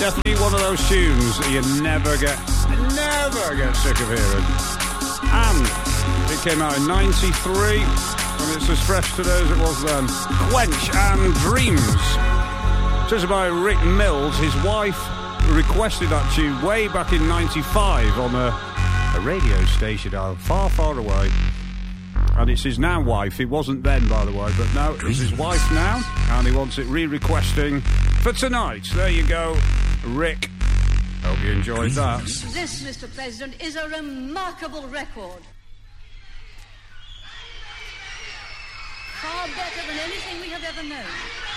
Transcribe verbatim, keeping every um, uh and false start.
Definitely one of those tunes that you never get, never get sick of hearing. And it came out in ninety-three, and it's as fresh today as it was then. Quench and Dreams. This is by Rick Mills. His wife requested that tune way back in ninety-five on a, a radio station out far, far away. And it's his now wife. It wasn't then, by the way, but no, it's his wife now, and he wants it re-requesting for tonight. There you go, Rick. Hope you enjoyed that. This, Mister President, is a remarkable record. Far better than anything we have ever known.